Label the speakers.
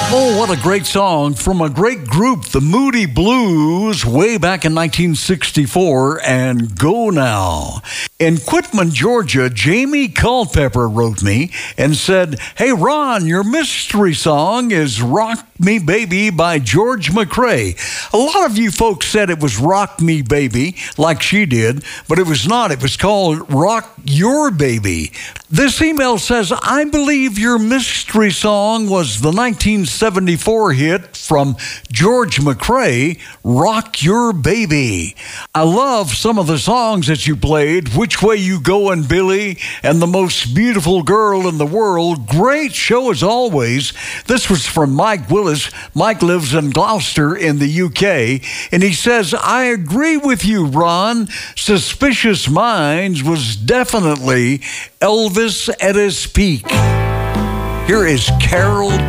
Speaker 1: Oh, what a great song from a great group, the Moody Blues, way back in 1964, and Go Now. In Quitman, Georgia, Jamie Culpepper wrote me and said, "Hey, Ron, your mystery song is Rock Me Baby by George McCrae." A lot of you folks said it was Rock Me Baby, like she did, but it was not. It was called Rock Your Baby. This email says, "I believe your mystery song was the 1974 hit from George McCrae, Rock Your Baby. I love some of the songs that you played, Which Way You Goin' Billy, and The Most Beautiful Girl in the World. Great show as always." This was from Mike Willis. Mike lives in Gloucester in the UK, and he says, "I agree with you, Ron. Suspicious Minds was definitely Elvis at his peak." Here is Carol